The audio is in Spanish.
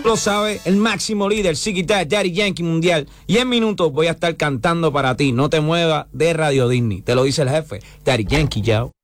lo sabe, el máximo líder, Chiquita, Daddy Yankee Mundial. Y en minutos voy a estar cantando para ti. No te muevas de Radio Disney. Te lo dice el jefe, Daddy Yankee, yao.